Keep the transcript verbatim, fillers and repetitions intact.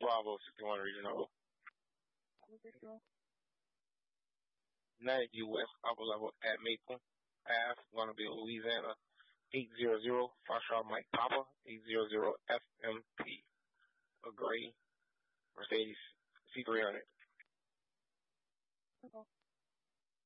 Bravo sixty-one Regional. United U S upper level at Maple Ave, going to be Louisiana, eight hundred, Foxtrot Mike Papa, eight hundred F M P, a gray Mercedes C three hundred.